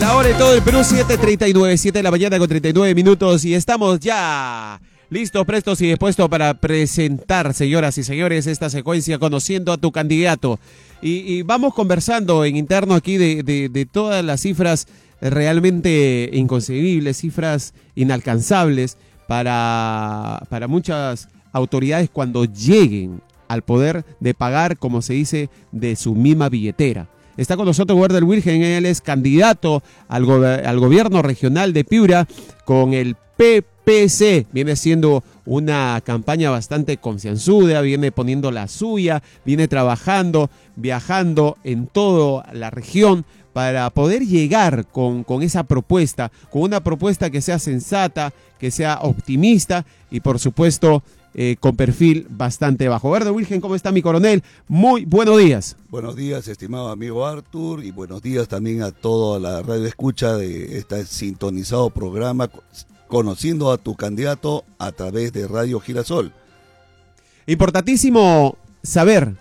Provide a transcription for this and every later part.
La hora de todo el Perú, 7:39, 7 de la mañana con 39 minutos y estamos ya listos, prestos y dispuestos para presentar, señoras y señores, esta secuencia Conociendo a tu Candidato. Y vamos conversando en interno aquí de todas las cifras realmente inconcebibles, cifras inalcanzables para muchas autoridades cuando lleguen al poder de pagar, como se dice, de su misma billetera. Está con nosotros Werder Wilgen, él es candidato al gobierno regional de Piura con el PPC. Viene siendo una campaña bastante concienzuda, viene poniendo la suya, viene trabajando, viajando en toda la región para poder llegar con esa propuesta, con una propuesta que sea sensata, que sea optimista y por supuesto con perfil bastante bajo. Werder Wilgen, ¿cómo está mi coronel? Muy buenos días. Buenos días, estimado amigo Arthur, y buenos días también a toda la radio escucha de este sintonizado programa Conociendo a tu Candidato a través de Radio Girasol. Importantísimo saber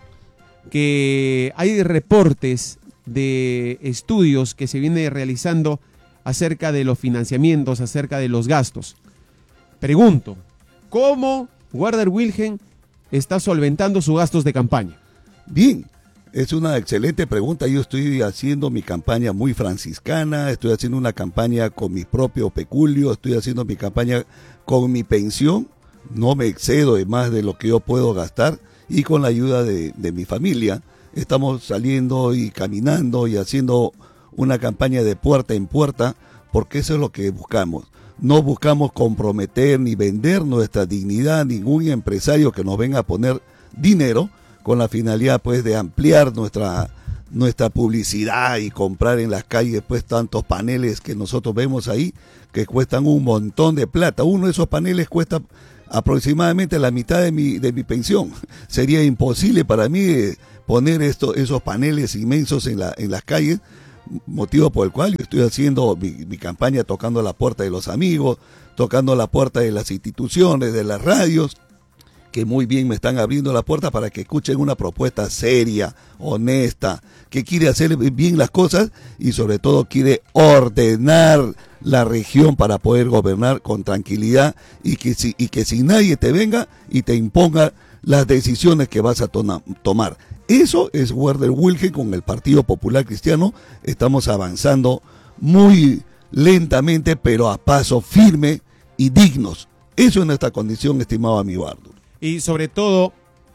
que hay reportes de estudios que se viene realizando acerca de los financiamientos, acerca de los gastos. Pregunto, ¿cómo Werder Wilgen está solventando sus gastos de campaña? Bien, es una excelente pregunta. Yo estoy haciendo mi campaña muy franciscana, estoy haciendo una campaña con mi propio peculio, estoy haciendo mi campaña con mi pensión, no me excedo de más de lo que yo puedo gastar y con la ayuda de mi familia. Estamos saliendo y caminando y haciendo una campaña de puerta en puerta porque eso es lo que buscamos. No buscamos comprometer ni vender nuestra dignidad a ningún empresario que nos venga a poner dinero con la finalidad pues de ampliar nuestra publicidad y comprar en las calles pues tantos paneles que nosotros vemos ahí que cuestan un montón de plata. Uno de esos paneles cuesta aproximadamente la mitad de mi pensión. Sería imposible para mí poner esos paneles inmensos en las calles, motivo por el cual yo estoy haciendo mi campaña tocando la puerta de los amigos, tocando la puerta de las instituciones, de las radios, que muy bien me están abriendo la puerta para que escuchen una propuesta seria, honesta, que quiere hacer bien las cosas y sobre todo quiere ordenar la región para poder gobernar con tranquilidad y que si nadie te venga y te imponga las decisiones que vas a tomar. Eso es Werder Wilgen con el Partido Popular Cristiano. Estamos avanzando muy lentamente, pero a paso firme y dignos. Eso es nuestra condición, estimado amigo Arthur. Y sobre todo,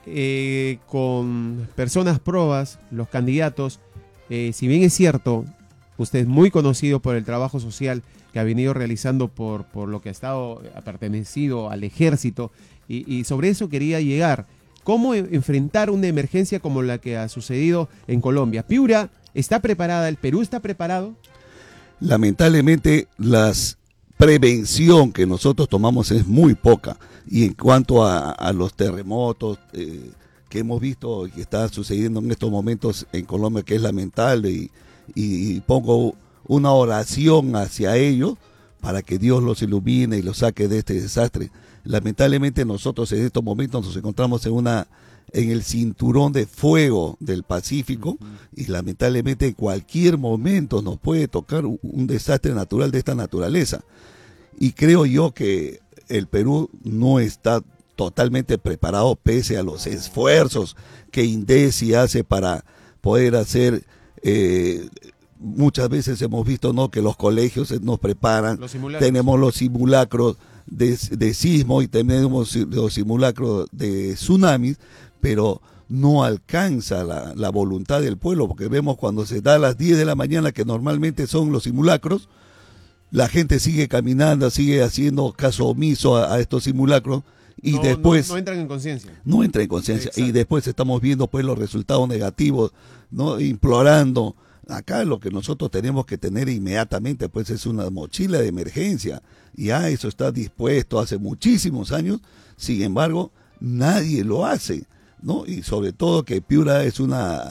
con personas probas, los candidatos, si bien es cierto, usted es muy conocido por el trabajo social que ha venido realizando por lo que ha pertenecido al ejército, y sobre eso quería llegar. ¿Cómo enfrentar una emergencia como la que ha sucedido en Colombia? ¿Piura está preparada? ¿El Perú está preparado? Lamentablemente, la prevención que nosotros tomamos es muy poca. Y en cuanto a los terremotos que hemos visto y que está sucediendo en estos momentos en Colombia, que es lamentable, y pongo una oración hacia ellos para que Dios los ilumine y los saque de este desastre. Lamentablemente nosotros en estos momentos nos encontramos en el cinturón de fuego del Pacífico y lamentablemente en cualquier momento nos puede tocar un desastre natural de esta naturaleza. Y creo yo que el Perú no está totalmente preparado pese a los esfuerzos que INDECI hace para poder hacer. Muchas veces hemos visto, ¿no?, que los colegios nos preparan, tenemos los simulacros de sismo y tenemos los simulacros de tsunamis, pero no alcanza la voluntad del pueblo, porque vemos cuando se da a las 10 de la mañana, que normalmente son los simulacros, la gente sigue caminando, sigue haciendo caso omiso a estos simulacros, y después no entran en conciencia. No entra en conciencia, y después estamos viendo pues los resultados negativos, ¿no?, implorando. Acá lo que nosotros tenemos que tener inmediatamente pues es una mochila de emergencia. Ya eso está dispuesto hace muchísimos años, sin embargo nadie lo hace, ¿no? Y sobre todo que Piura es una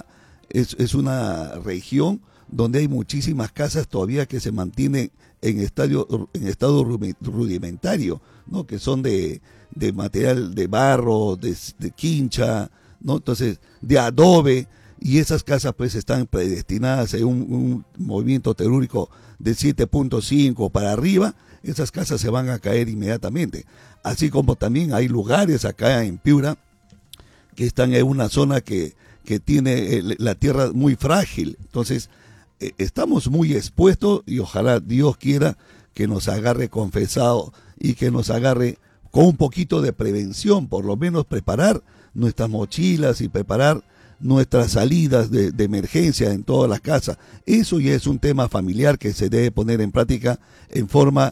región donde hay muchísimas casas todavía que se mantienen en estado rudimentario, ¿no?, que son de material de barro, de quincha, ¿no?, entonces de adobe. y esas casas pues están predestinadas a un movimiento telúrico de 7.5 para arriba, esas casas se van a caer inmediatamente. Así como también hay lugares acá en Piura que están en una zona que tiene la tierra muy frágil. Entonces, estamos muy expuestos y ojalá Dios quiera que nos agarre confesado y que nos agarre con un poquito de prevención, por lo menos preparar nuestras mochilas y preparar nuestras salidas de emergencia en todas las casas. Eso ya es un tema familiar que se debe poner en práctica en forma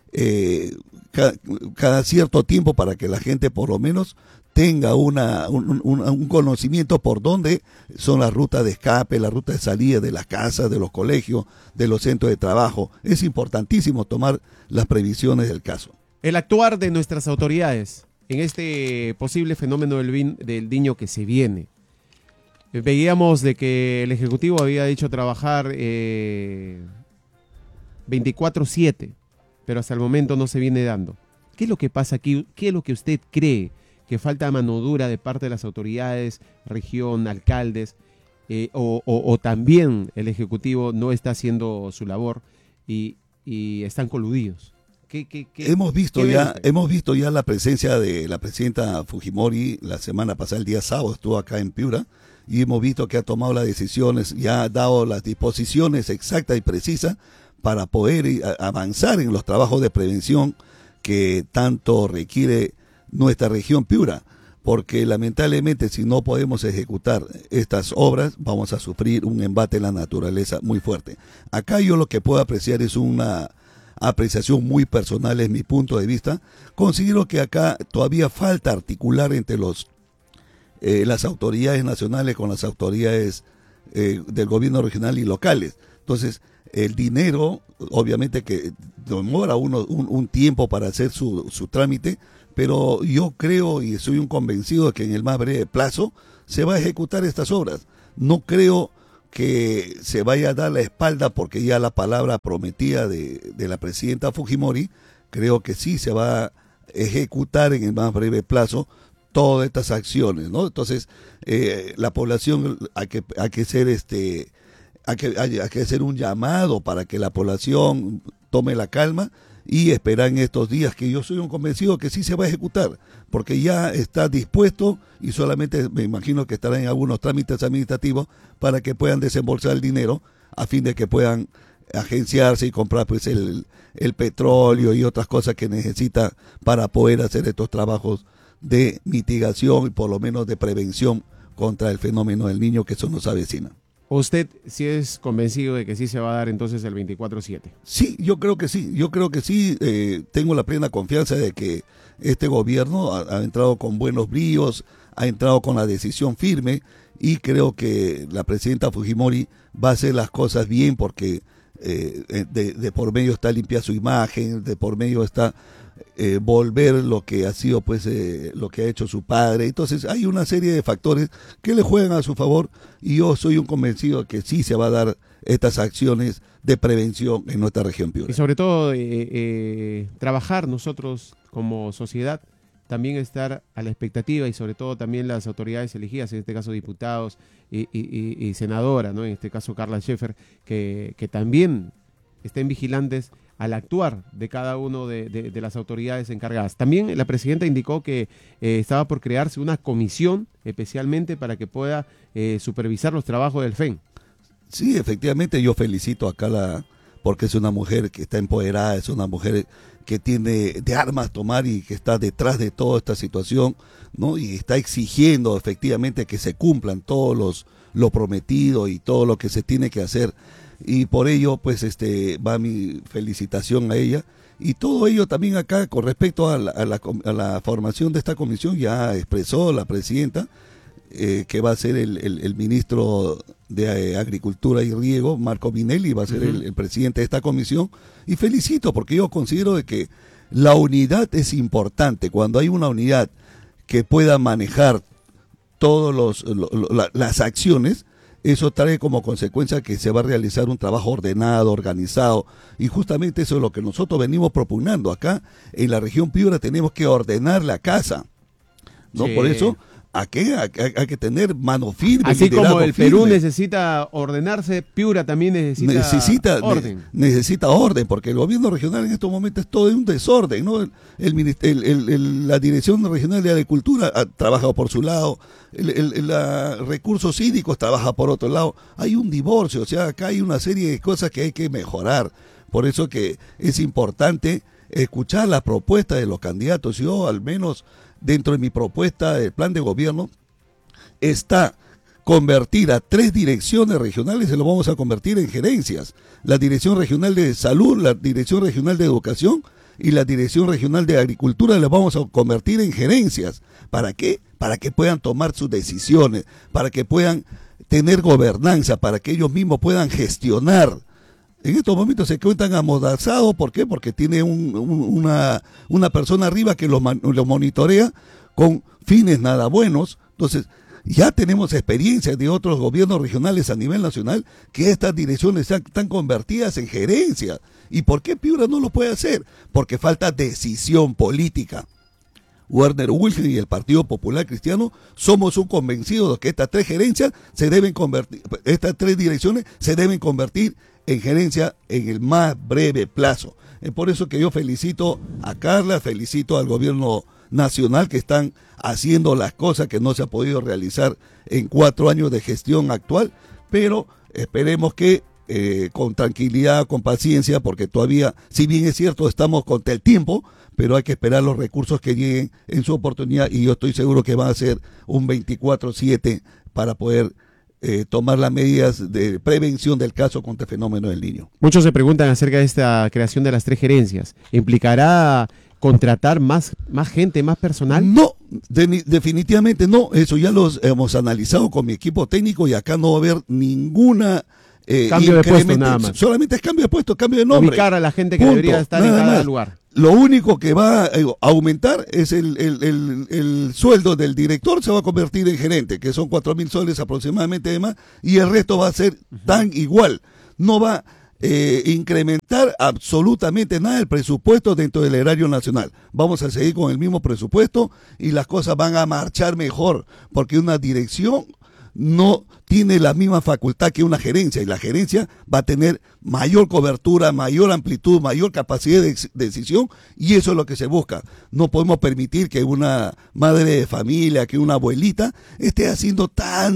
cada cierto tiempo para que la gente por lo menos tenga un conocimiento por dónde son las rutas de escape, las rutas de salida de las casas, de los colegios, de los centros de trabajo. Es importantísimo tomar las previsiones del caso. El actuar de nuestras autoridades en este posible fenómeno del Niño que se viene. Veíamos de que el Ejecutivo había dicho trabajar 24/7, pero hasta el momento no se viene dando. ¿Qué es lo que pasa aquí? ¿Qué es lo que usted cree? ¿Que falta mano dura de parte de las autoridades, región, alcaldes, o también el Ejecutivo no está haciendo su labor y están coludidos? Hemos visto ya la presencia de la presidenta Fujimori la semana pasada, el día sábado estuvo acá en Piura, y hemos visto que ha tomado las decisiones, ya ha dado las disposiciones exactas y precisas para poder avanzar en los trabajos de prevención que tanto requiere nuestra región Piura, porque lamentablemente si no podemos ejecutar estas obras vamos a sufrir un embate en la naturaleza muy fuerte. Acá yo lo que puedo apreciar es una apreciación muy personal, es mi punto de vista. Considero que acá todavía falta articular entre las autoridades nacionales con las autoridades del gobierno regional y locales. Entonces, el dinero, obviamente que demora un tiempo para hacer su trámite, pero yo creo y soy un convencido de que en el más breve plazo se va a ejecutar estas obras. No creo que se vaya a dar la espalda porque ya la palabra prometida de la presidenta Fujimori, creo que sí se va a ejecutar en el más breve plazo todas estas acciones, ¿no? Entonces, la población hay que hacer un llamado para que la población tome la calma y esperar en estos días, que yo soy un convencido que sí se va a ejecutar, porque ya está dispuesto y solamente me imagino que estarán en algunos trámites administrativos para que puedan desembolsar el dinero a fin de que puedan agenciarse y comprar pues el petróleo y otras cosas que necesita para poder hacer estos trabajos de mitigación y por lo menos de prevención contra el fenómeno del Niño que eso nos avecina. ¿Usted sí es convencido de que sí se va a dar entonces el 24/7? Sí, yo creo que sí, tengo la plena confianza de que este gobierno ha entrado con buenos bríos, ha entrado con la decisión firme y creo que la presidenta Fujimori va a hacer las cosas bien porque de por medio está limpiar su imagen, de por medio está volver lo que ha sido pues lo que ha hecho su padre. Entonces hay una serie de factores que le juegan a su favor y yo soy un convencido de que sí se va a dar estas acciones de prevención en nuestra región Piura. Y sobre todo trabajar nosotros como sociedad, también estar a la expectativa y sobre todo también las autoridades elegidas, en este caso diputados y senadora, ¿no? En este caso Carla Scheffer, que también estén vigilantes al actuar de cada uno de las autoridades encargadas. También la presidenta indicó que estaba por crearse una comisión especialmente para que pueda supervisar los trabajos del FEN. Sí, efectivamente, yo felicito a Carla porque es una mujer que está empoderada, es una mujer que tiene de armas tomar y que está detrás de toda esta situación, ¿no? Y está exigiendo efectivamente que se cumplan todos lo prometido y todo lo que se tiene que hacer. Y por ello, pues, va mi felicitación a ella. Y todo ello también acá con respecto a la formación de esta comisión, ya expresó la presidenta que va a ser el ministro de Agricultura y Riego, Marco Minelli, va a ser el presidente de esta comisión. Y felicito porque yo considero de que la unidad es importante. Cuando hay una unidad que pueda manejar todas las acciones, eso trae como consecuencia que se va a realizar un trabajo ordenado, organizado, y justamente eso es lo que nosotros venimos propugnando acá en la región Piura. Tenemos que ordenar la casa, ¿no? Sí. Por eso Hay que tener mano firme. Así como el Perú firme. necesita ordenarse, Piura también necesita orden. Necesita orden, porque el gobierno regional en estos momentos es todo un desorden, ¿no? La Dirección Regional de Agricultura ha trabajado por su lado, recursos hídricos trabaja por otro lado. Hay un divorcio, o sea, acá hay una serie de cosas que hay que mejorar. Por eso que es importante escuchar las propuestas de los candidatos. Yo, al menos dentro de mi propuesta del plan de gobierno, está convertir a 3 direcciones regionales, se lo vamos a convertir en gerencias. La Dirección Regional de Salud, la Dirección Regional de Educación y la Dirección Regional de Agricultura la vamos a convertir en gerencias. ¿Para qué? Para que puedan tomar sus decisiones, para que puedan tener gobernanza, para que ellos mismos puedan gestionar. En estos momentos se cuentan amordazados, ¿por qué? Porque tiene una persona arriba que lo monitorea con fines nada buenos. Entonces, ya tenemos experiencias de otros gobiernos regionales a nivel nacional que estas direcciones están convertidas en gerencias. ¿Y por qué Piura no lo puede hacer? Porque falta decisión política. Werner Wilhelm y el Partido Popular Cristiano somos un convencidos de que estas 3 gerencias se deben convertir, estas 3 direcciones se deben convertir en gerencia en el más breve plazo. Es por eso que yo felicito a Carla, felicito al gobierno nacional que están haciendo las cosas que no se ha podido realizar en 4 años de gestión actual, pero esperemos que con tranquilidad, con paciencia, porque todavía, si bien es cierto, estamos contra el tiempo, pero hay que esperar los recursos que lleguen en su oportunidad y yo estoy seguro que van a ser un 24/7 para poder tomar las medidas de prevención del caso contra el fenómeno del Niño. Muchos se preguntan acerca de esta creación de las 3 gerencias. ¿Implicará contratar más gente, más personal? No, definitivamente no. Eso ya los hemos analizado con mi equipo técnico y acá no va a haber ninguna cambio de puesto nada más. Solamente es cambio de puesto, cambio de nombre. Ubicar a la gente que debería estar en cada lugar. Lo único que va a aumentar es el sueldo del director, se va a convertir en gerente, que son 4.000 soles aproximadamente de más, y el resto va a ser tan igual. No va a incrementar absolutamente nada el presupuesto dentro del erario nacional. Vamos a seguir con el mismo presupuesto y las cosas van a marchar mejor, porque una dirección no tiene la misma facultad que una gerencia, y la gerencia va a tener mayor cobertura, mayor amplitud, mayor capacidad de decisión, y eso es lo que se busca. No podemos permitir que una madre de familia, que una abuelita esté haciendo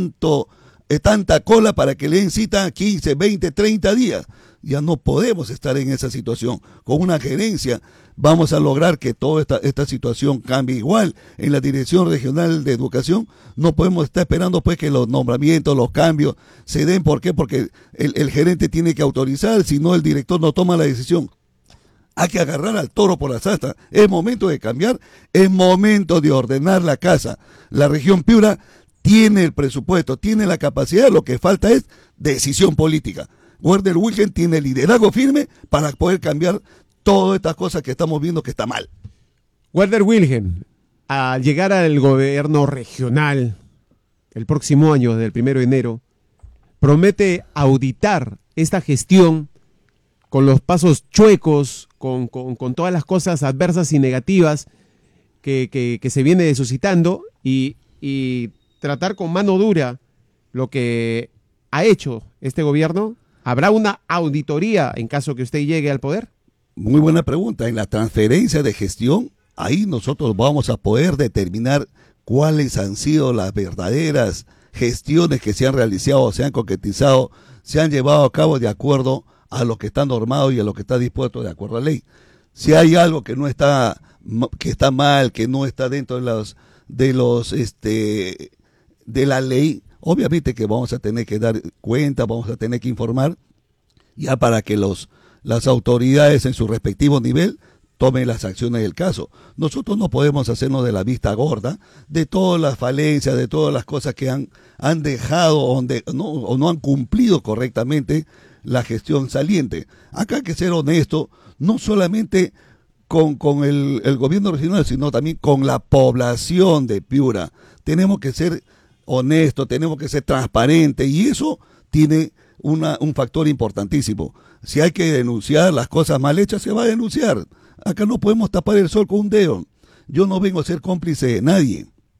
tanta cola para que le den cita 15, 20, 30 días. Ya no podemos estar en esa situación. Con una gerencia vamos a lograr que toda esta situación cambie igual. En la Dirección Regional de Educación no podemos estar esperando pues que los nombramientos, los cambios se den. ¿Por qué? Porque el gerente tiene que autorizar, si no el director no toma la decisión. Hay que agarrar al toro por las astas. Es momento de cambiar, es momento de ordenar la casa. La región Piura tiene el presupuesto, tiene la capacidad, lo que falta es decisión política. Werner Wilhelm tiene liderazgo firme para poder cambiar todas estas cosas que estamos viendo que está mal. Werner Wilhelm, al llegar al gobierno regional el próximo año, del 1 de enero, promete auditar esta gestión con los pasos chuecos, con todas las cosas adversas y negativas que se viene suscitando y tratar con mano dura lo que ha hecho este gobierno. ¿Habrá una auditoría en caso que usted llegue al poder? Muy buena pregunta. En la transferencia de gestión, ahí nosotros vamos a poder determinar cuáles han sido las verdaderas gestiones que se han realizado, se han concretizado, se han llevado a cabo de acuerdo a lo que está normado y a lo que está dispuesto de acuerdo a la ley. Si hay algo que no está, que está mal, que no está dentro de la ley, obviamente que vamos a tener que dar cuenta, vamos a tener que informar, ya para que las autoridades en su respectivo nivel tomen las acciones del caso. Nosotros no podemos hacernos de la vista gorda de todas las falencias, de todas las cosas que han dejado o no han cumplido correctamente la gestión saliente. Acá hay que ser honesto, no solamente con el gobierno regional, sino también con la población de Piura. Tenemos que ser honestos, tenemos que ser transparentes, y eso tiene un factor importantísimo. Si hay que denunciar las cosas mal hechas, se va a denunciar. Acá no podemos tapar el sol con un dedo. Yo no vengo a ser cómplice de nadie.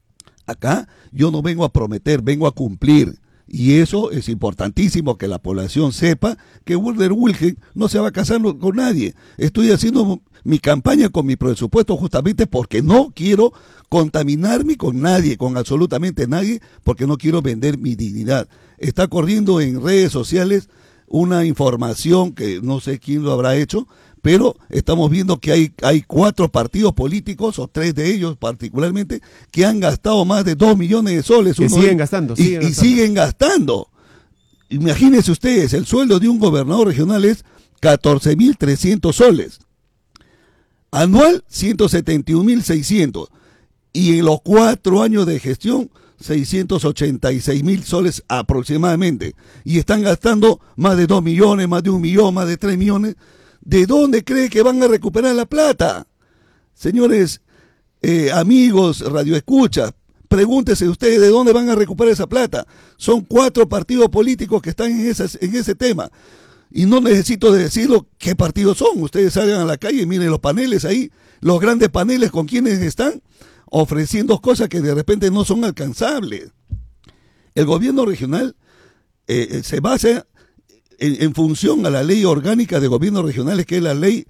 Acá yo no vengo a prometer, vengo a cumplir. Y eso es importantísimo que la población sepa que Werner Wilhelm no se va a casar con nadie. Estoy haciendo mi campaña con mi presupuesto justamente porque no quiero contaminarme con nadie, con absolutamente nadie, porque no quiero vender mi dignidad. Está corriendo en redes sociales una información que no sé quién lo habrá hecho, pero estamos viendo que hay 4 partidos políticos, o 3 de ellos particularmente, que han gastado más de 2 millones de soles. Que siguen gastando. Y siguen gastando. Imagínense ustedes, el sueldo de un gobernador regional es 14.300 soles. Anual, 171.600. Y en los 4 años de gestión, 686.000 soles aproximadamente. Y están gastando más de 2 millones, más de 1 millón, más de 3 millones. ¿De dónde cree que van a recuperar la plata? Señores, amigos, radioescuchas, pregúntese ustedes de dónde van a recuperar esa plata. Son 4 partidos políticos que están en ese tema. Y no necesito decirlo qué partidos son. Ustedes salgan a la calle y miren los paneles ahí, los grandes paneles con quienes están ofreciendo cosas que de repente no son alcanzables. El gobierno regional se basa en función a la ley orgánica de gobiernos regionales, que es la ley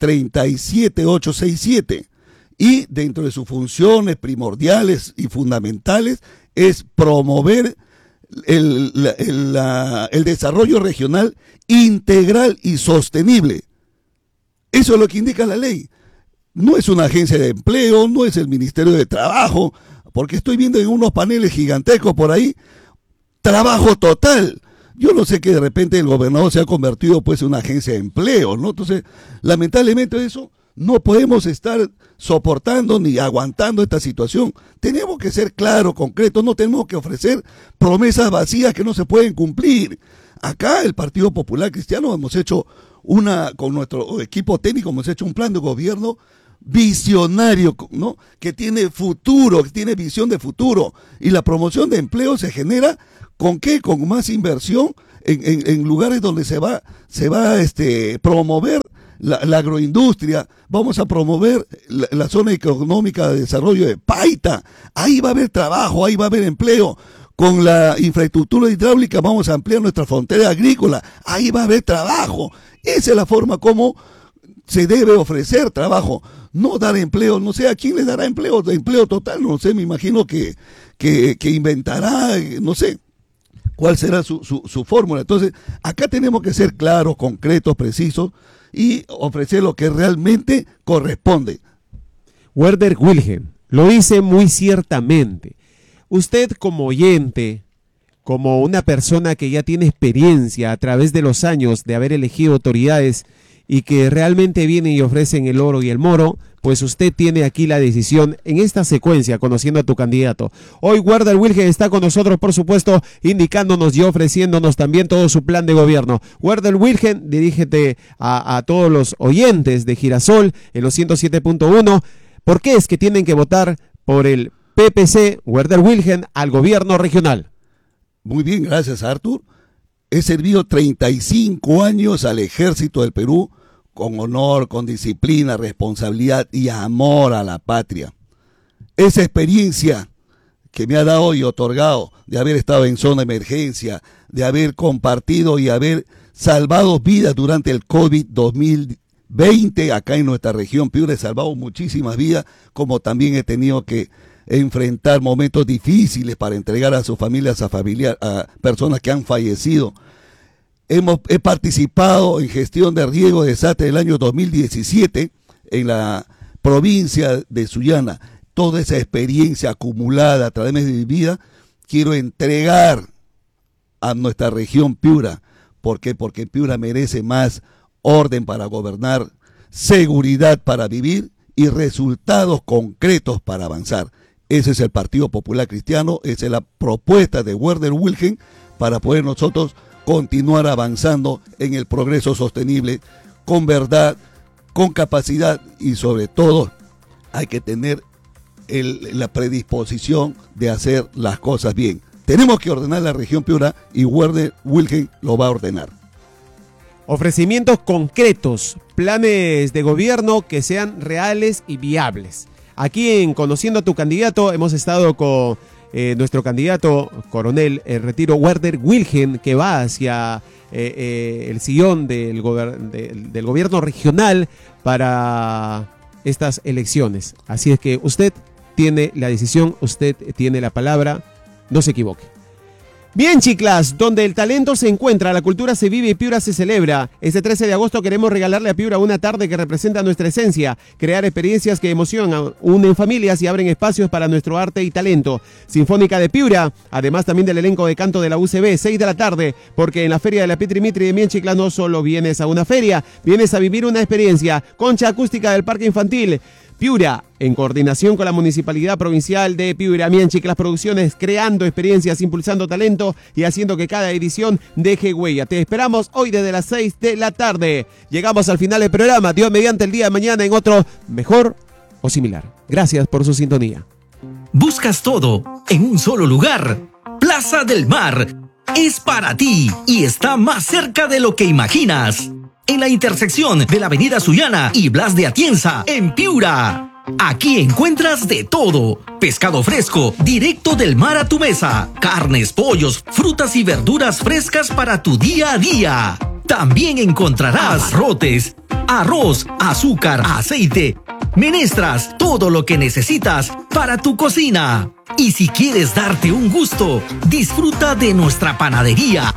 37867, y dentro de sus funciones primordiales y fundamentales es promover el desarrollo regional integral y sostenible. Eso es lo que indica la ley. No es una agencia de empleo, no es el Ministerio de Trabajo, porque estoy viendo en unos paneles gigantescos por ahí, trabajo total. Yo no sé que de repente el gobernador se ha convertido pues en una agencia de empleo, ¿no? Entonces, lamentablemente eso no podemos estar soportando ni aguantando esta situación. Tenemos que ser claros, concretos, no tenemos que ofrecer promesas vacías que no se pueden cumplir. Acá el Partido Popular Cristiano hemos hecho con nuestro equipo técnico, hemos hecho un plan de gobierno visionario, ¿no? Que tiene futuro, que tiene visión de futuro. Y la promoción de empleo se genera ¿con qué? Con más inversión en lugares donde se va a promover la agroindustria. Vamos a promover la zona económica de desarrollo de Paita. Ahí va a haber trabajo, ahí va a haber empleo. Con la infraestructura hidráulica vamos a ampliar nuestra frontera agrícola. Ahí va a haber trabajo. Esa es la forma como se debe ofrecer trabajo. No dar empleo, no sé a quién le dará empleo, empleo total, no sé, me imagino que inventará, no sé cuál será su fórmula. Entonces, acá tenemos que ser claros, concretos, precisos y ofrecer lo que realmente corresponde. Werner Wilhelm lo dice muy ciertamente. Usted como oyente, como una persona que ya tiene experiencia a través de los años de haber elegido autoridades y que realmente vienen y ofrecen el oro y el moro, pues usted tiene aquí la decisión en esta secuencia, conociendo a tu candidato. Hoy Werner Wilhelm está con nosotros, por supuesto, indicándonos y ofreciéndonos también todo su plan de gobierno. Werner Wilhelm, dirígete a todos los oyentes de Girasol en los 107.1. ¿Por qué es que tienen que votar por el PPC, Werner Wilhelm, al gobierno regional? Muy bien, gracias, Artur. He servido 35 años al ejército del Perú con honor, con disciplina, responsabilidad y amor a la patria. Esa experiencia que me ha dado y otorgado de haber estado en zona de emergencia, de haber compartido y haber salvado vidas durante el COVID-2020 acá en nuestra región Piura, he salvado muchísimas vidas, como también he tenido que enfrentar momentos difíciles para entregar a sus familias, a personas que han fallecido. He participado en gestión de riego de desastre del año 2017 en la provincia de Sullana. Toda esa experiencia acumulada a través de mi vida quiero entregar a nuestra región Piura. ¿Por qué? Porque Piura merece más orden para gobernar, seguridad para vivir y resultados concretos para avanzar. Ese es el Partido Popular Cristiano, esa es la propuesta de Werner Wilhelm para poder nosotros continuar avanzando en el progreso sostenible, con verdad, con capacidad y sobre todo hay que tener la predisposición de hacer las cosas bien. Tenemos que ordenar la región Piura y Werner Wilhelm lo va a ordenar. Ofrecimientos concretos, planes de gobierno que sean reales y viables. Aquí en Conociendo a tu Candidato hemos estado con nuestro candidato coronel retiro Werner Wilhelm, que va hacia el sillón del gobierno regional para estas elecciones. Así es que usted tiene la decisión, usted tiene la palabra, no se equivoque. Bien, chiclas, donde el talento se encuentra, la cultura se vive y Piura se celebra. Este 13 de agosto queremos regalarle a Piura una tarde que representa nuestra esencia, crear experiencias que emocionan, unen familias y abren espacios para nuestro arte y talento. Sinfónica de Piura, además también del elenco de canto de la UCB, 6 de la tarde, porque en la Feria de la Pitri Mitri de Bien, chiclas, no solo vienes a una feria, vienes a vivir una experiencia. Concha acústica del Parque Infantil Piura, en coordinación con la Municipalidad Provincial de Piura, Chiclas Producciones, creando experiencias, impulsando talento y haciendo que cada edición deje huella. Te esperamos hoy desde las 6 de la tarde. Llegamos al final del programa. Dios mediante, el día de mañana en otro mejor o similar. Gracias por su sintonía. Buscas todo en un solo lugar. Plaza del Mar es para ti y está más cerca de lo que imaginas. En la intersección de la Avenida Sullana y Blas de Atienza, en Piura. Aquí encuentras de todo. Pescado fresco, directo del mar a tu mesa. Carnes, pollos, frutas y verduras frescas para tu día a día. También encontrarás abarrotes, arroz, azúcar, aceite, menestras, todo lo que necesitas para tu cocina. Y si quieres darte un gusto, disfruta de nuestra panadería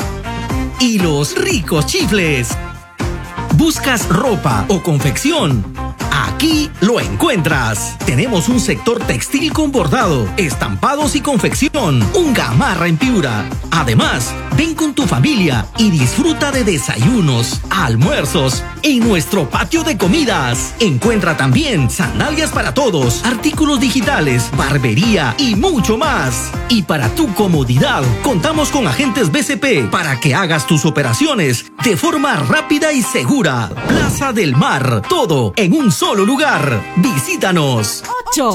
y los ricos chifles. ¿Buscas ropa o confección? Aquí lo encuentras. Tenemos un sector textil con bordado, estampados y confección. Un Gamarra en Piura. Además, ven con tu familia y disfruta de desayunos, almuerzos en nuestro patio de comidas. Encuentra también sandalias para todos, artículos digitales, barbería y mucho más. Y para tu comodidad, contamos con agentes BCP para que hagas tus operaciones de forma rápida y segura. Plaza del Mar, todo en un solo lugar. Visítanos.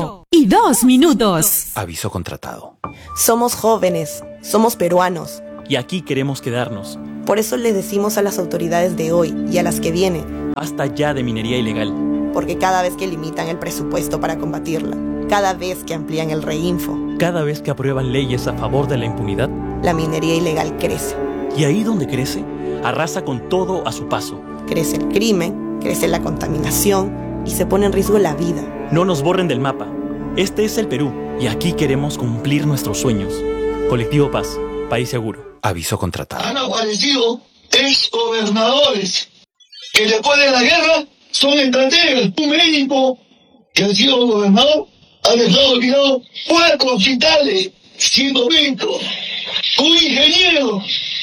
8:02. Aviso contratado. Somos jóvenes, somos peruanos. Y aquí queremos quedarnos. Por eso les decimos a las autoridades de hoy y a las que vienen. Basta ya de minería ilegal. Porque cada vez que limitan el presupuesto para combatirla, cada vez que amplían el reinfo, cada vez que aprueban leyes a favor de la impunidad, la minería ilegal crece. Y ahí donde crece, arrasa con todo a su paso. Crece el crimen, crece la contaminación y se pone en riesgo la vida. No nos borren del mapa. Este es el Perú y aquí queremos cumplir nuestros sueños. Colectivo Paz, país seguro. Aviso contratado. Han aparecido 3 gobernadores que después de la guerra son estrategas. Un médico que ha sido gobernador ha dejado tirado 4 hospitales siendo médico. Un ingeniero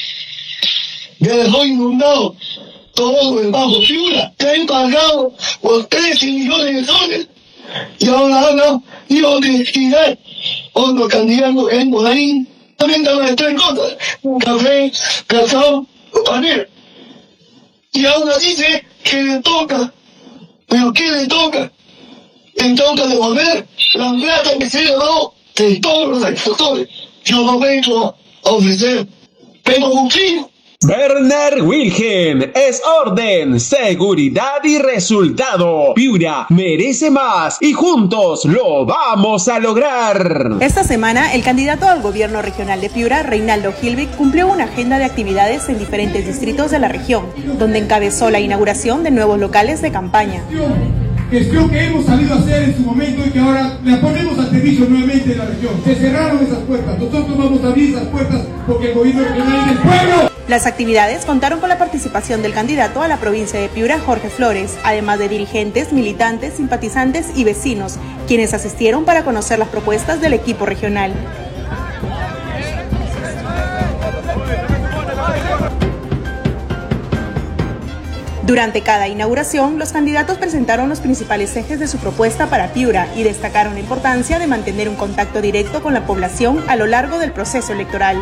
que dejó inundado todo el Bajo Piura, que ha pagado por 13 millones de soles y ahora habla de honestidad. Otro candidato que es Modarín también te van a estar en contra. Café, cacao, panel. Y ahora dice que le toca. ¿Pero qué le toca? Le toca devolver la plata que se le dio de todos los agricultores. Yo no vengo a ofrecer, pero un fin. Werner Wilhelm es orden, seguridad y resultado. Piura merece más y juntos lo vamos a lograr. Esta semana, el candidato al gobierno regional de Piura, Reinaldo Hilvik, cumplió una agenda de actividades en diferentes distritos de la región, donde encabezó la inauguración de nuevos locales de campaña. Gestión que hemos salido a hacer en su momento y que ahora la ponemos al servicio nuevamente de la región. Se cerraron esas puertas, nosotros vamos a abrir esas puertas porque el gobierno regional es del pueblo. Las actividades contaron con la participación del candidato a la provincia de Piura, Jorge Flores, además de dirigentes, militantes, simpatizantes y vecinos, quienes asistieron para conocer las propuestas del equipo regional. Durante cada inauguración, los candidatos presentaron los principales ejes de su propuesta para Piura y destacaron la importancia de mantener un contacto directo con la población a lo largo del proceso electoral.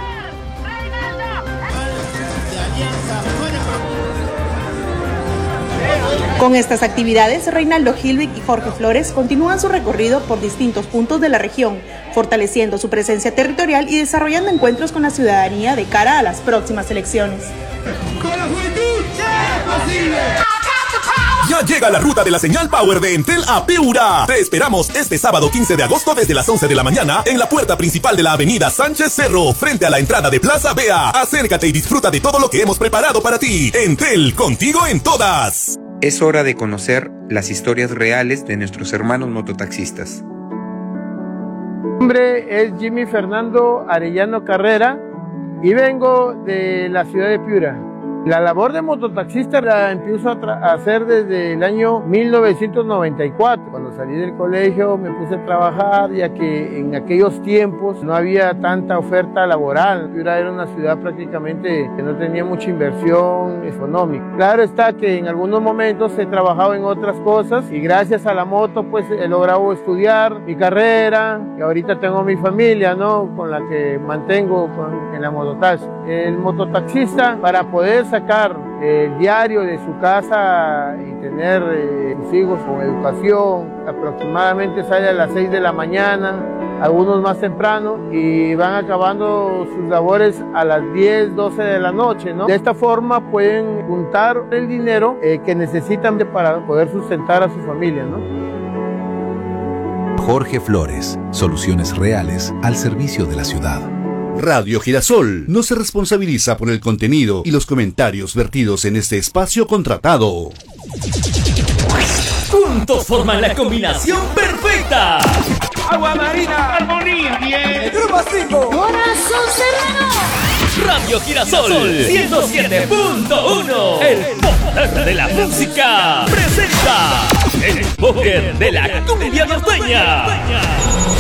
Con estas actividades, Reinaldo Hilvik y Jorge Flores continúan su recorrido por distintos puntos de la región, fortaleciendo su presencia territorial y desarrollando encuentros con la ciudadanía de cara a las próximas elecciones. ¡Con la juventud! ¡Sí es posible! Ya llega la ruta de la señal Power de Entel a Piura. Te esperamos este sábado 15 de agosto desde las 11 de la mañana en la puerta principal de la avenida Sánchez Cerro, frente a la entrada de Plaza Bea. Acércate y disfruta de todo lo que hemos preparado para ti. Entel, contigo en todas. Es hora de conocer las historias reales de nuestros hermanos mototaxistas. Mi nombre es Jimmy Fernando Arellano Carrera y vengo de la ciudad de Piura. La labor de mototaxista la empiezo a hacer desde el año 1994. Cuando salí del colegio me puse a trabajar, ya que en aquellos tiempos no había tanta oferta laboral. Piura era una ciudad prácticamente que no tenía mucha inversión económica. Claro está que en algunos momentos he trabajado en otras cosas y gracias a la moto pues he logrado estudiar mi carrera y ahorita tengo mi familia, ¿no?, con la que mantengo en la mototaxi. El mototaxista, para poder sacar el diario de su casa y tener sus hijos con educación, aproximadamente sale a las 6 de la mañana, algunos más temprano, y van acabando sus labores a las 10, 12 de la noche, ¿no? De esta forma pueden juntar el dinero que necesitan para poder sustentar a su familia, ¿no? Jorge Flores, soluciones reales al servicio de la ciudad. Radio Girasol no se responsabiliza por el contenido y los comentarios vertidos en este espacio contratado. Juntos forman la combinación perfecta. Agua Marina, Armonía, bien. Grupo 5, Corazón Serrano. Radio Girasol 107.1. El poder de la música presenta el poder de la cumbia norteña.